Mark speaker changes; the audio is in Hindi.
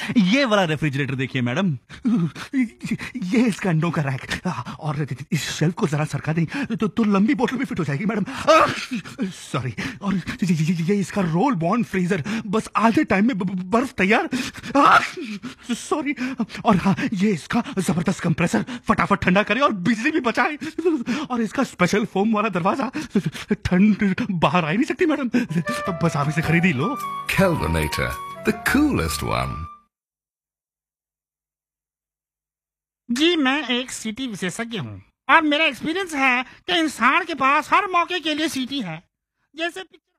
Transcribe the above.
Speaker 1: ये वाला रेफ्रिजरेटर देखिए मैडम, ये इसका अंडों का रैक, और इस शेल्फ को जरा सरका दें तो लंबी बोतल में फिट हो जाएगी मैडम। सॉरी। और ये इसका रोल बॉन्ड फ्रीजर, बस आधे टाइम में बर्फ तैयार। सॉरी। और हाँ, ये इसका जबरदस्त कंप्रेसर, फटाफट ठंडा करे और बिजली भी बचाए। और इसका स्पेशल फोम वाला दरवाजा, ठंड बाहर आ ही नहीं सकती मैडम, बस आप इसे खरीद ही लो।
Speaker 2: Kelvinator, the coolest one.
Speaker 3: जी, मैं एक सीटी विशेषज्ञ हूँ और मेरा एक्सपीरियंस है कि इंसान के पास हर मौके के लिए सीटी है। जैसे